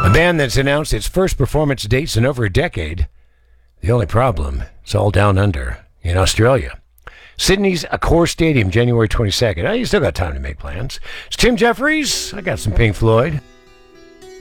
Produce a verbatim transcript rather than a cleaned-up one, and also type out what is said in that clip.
A band that's announced its first performance dates in over a decade. The only problem, it's all down under in Australia. Sydney's Accor Stadium, January twenty-second. Oh, you still got time to make plans. It's Tim Jeffries. I got some Pink Floyd.